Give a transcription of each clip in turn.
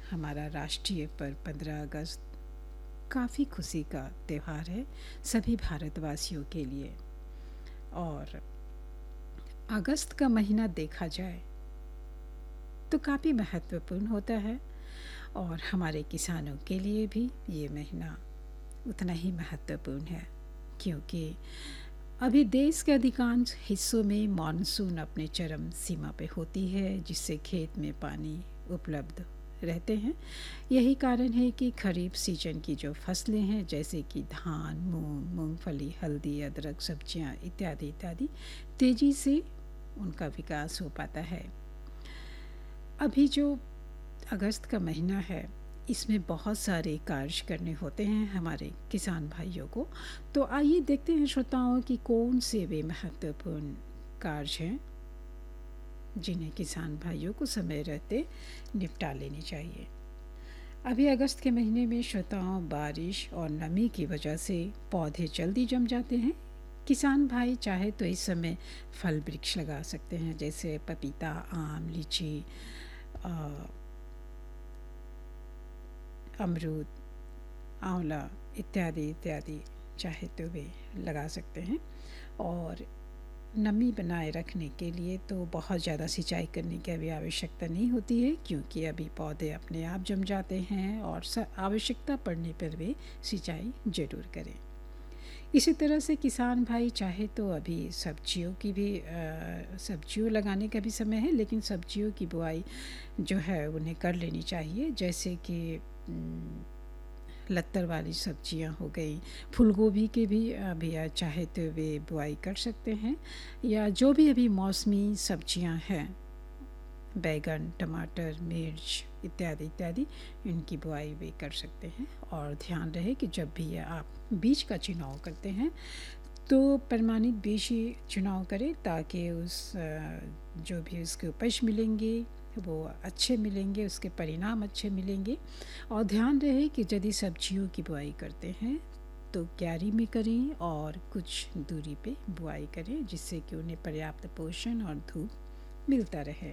हमारा राष्ट्रीय पर्व 15 अगस्त काफ़ी खुशी का त्यौहार है सभी भारतवासियों के लिए। और अगस्त का महीना देखा जाए तो काफ़ी महत्वपूर्ण होता है और हमारे किसानों के लिए भी ये महीना उतना ही महत्वपूर्ण है, क्योंकि अभी देश के अधिकांश हिस्सों में मानसून अपने चरम सीमा पे होती है, जिससे खेत में पानी उपलब्ध रहते हैं। यही कारण है कि खरीफ सीजन की जो फसलें हैं जैसे कि धान, मूंग, मूंगफली, हल्दी, अदरक, सब्जियां इत्यादि इत्यादि तेज़ी से उनका विकास हो पाता है। अभी जो अगस्त का महीना है इसमें बहुत सारे कार्य करने होते हैं हमारे किसान भाइयों को। तो आइए देखते हैं श्रोताओं कि कौन से वे महत्वपूर्ण कार्य हैं जिन्हें किसान भाइयों को समय रहते निपटा लेनी चाहिए। अभी अगस्त के महीने में श्रोताओं बारिश और नमी की वजह से पौधे जल्दी जम जाते हैं। किसान भाई चाहे तो इस समय फल वृक्ष लगा सकते हैं, जैसे पपीता, आम, लीची, अमरूद, आंवला इत्यादि इत्यादि चाहे तो वे लगा सकते हैं। और नमी बनाए रखने के लिए तो बहुत ज़्यादा सिंचाई करने की अभी आवश्यकता नहीं होती है, क्योंकि अभी पौधे अपने आप जम जाते हैं और आवश्यकता पड़ने पर वे सिंचाई ज़रूर करें। इसी तरह से किसान भाई चाहे तो अभी सब्जियों की भी सब्जियों लगाने का भी समय है, लेकिन सब्जियों की बुआई जो है उन्हें कर लेनी चाहिए, जैसे कि लत्तर वाली सब्जियां हो गई, फूल गोभी के भी अभी चाहे तो वे बुआई कर सकते हैं, या जो भी अभी मौसमी सब्जियां हैं, बैगन, टमाटर, मिर्च इत्यादि इत्यादि, इनकी बुआई वे कर सकते हैं। और ध्यान रहे कि जब भी आप बीज का चुनाव करते हैं तो प्रमाणित बीज ही चुनाव करें, ताकि उस जो भी उसके उपज मिलेंगे वो अच्छे मिलेंगे, उसके परिणाम अच्छे मिलेंगे। और ध्यान रहे कि यदि सब्जियों की बुआई करते हैं तो क्यारी में करें और कुछ दूरी पे बुआई करें, जिससे कि उन्हें पर्याप्त पोषण और धूप मिलता रहे।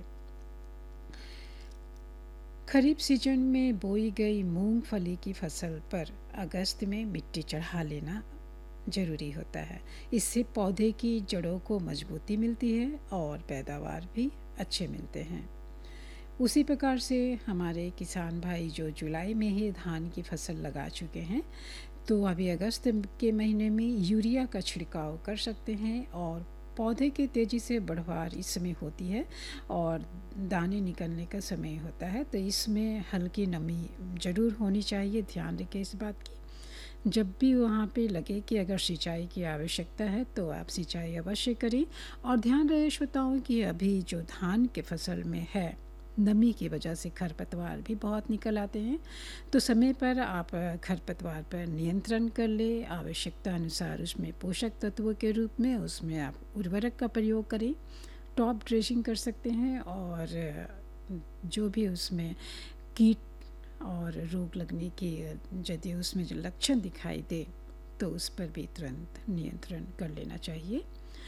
खरीफ सीजन में बोई गई मूंगफली की फसल पर अगस्त में मिट्टी चढ़ा लेना ज़रूरी होता है। इससे पौधे की जड़ों को मजबूती मिलती है और पैदावार भी अच्छे मिलते हैं। उसी प्रकार से हमारे किसान भाई जो जुलाई में ही धान की फसल लगा चुके हैं, तो अभी अगस्त के महीने में यूरिया का छिड़काव कर सकते हैं। और पौधे के तेज़ी से बढ़वार इस समय होती है और दाने निकलने का समय होता है, तो इसमें हल्की नमी ज़रूर होनी चाहिए। ध्यान रखें इस बात की। जब भी वहाँ पे लगे कि अगर सिंचाई की आवश्यकता है तो आप सिंचाई अवश्य करें। और ध्यान रहे श्रोताओं कि अभी जो धान के फसल में है, नमी की वजह से खरपतवार भी बहुत निकल आते हैं, तो समय पर आप खरपतवार पर नियंत्रण कर ले। आवश्यकता अनुसार उसमें पोषक तत्वों के रूप में उसमें आप उर्वरक का प्रयोग करें, टॉप ड्रेसिंग कर सकते हैं। और जो भी उसमें कीट और रोग लगने की यदि उसमें जो लक्षण दिखाई दे तो उस पर भी तुरंत नियंत्रण कर लेना चाहिए।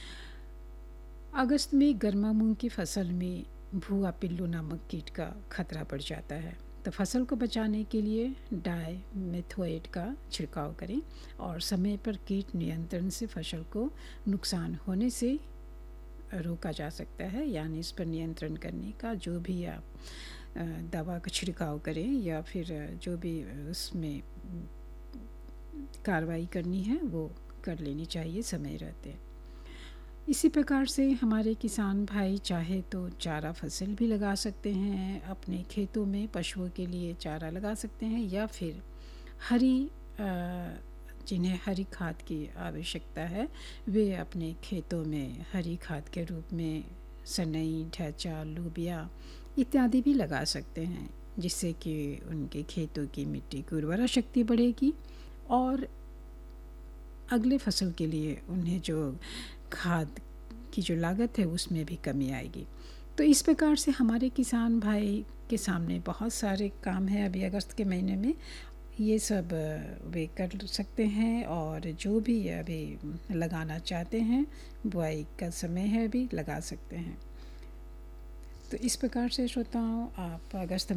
अगस्त में गर्मा मूंग की फसल में भुआ पिल्लू नामक कीट का खतरा बढ़ जाता है, तो फसल को बचाने के लिए डाइमेथोएट का छिड़काव करें और समय पर कीट नियंत्रण से फसल को नुकसान होने से रोका जा सकता है। यानी इस पर नियंत्रण करने का जो भी आप दवा का छिड़काव करें या फिर जो भी उसमें कार्रवाई करनी है वो कर लेनी चाहिए समय रहते। इसी प्रकार से हमारे किसान भाई चाहे तो चारा फसल भी लगा सकते हैं, अपने खेतों में पशुओं के लिए चारा लगा सकते हैं, या फिर हरी जिन्हें हरी खाद की आवश्यकता है वे अपने खेतों में हरी खाद के रूप में सनई, ढैचा, लोबिया इत्यादि भी लगा सकते हैं, जिससे कि उनके खेतों की मिट्टी की उर्वरा शक्ति बढ़ेगी और अगले फसल के लिए उन्हें जो खाद की जो लागत है उसमें भी कमी आएगी। तो इस प्रकार से हमारे किसान भाई के सामने बहुत सारे काम हैं अभी अगस्त के महीने में, ये सब वे कर सकते हैं। और जो भी अभी लगाना चाहते हैं, बुआई का समय है अभी, लगा सकते हैं। तो इस प्रकार से श्रोताओं आप अगस्त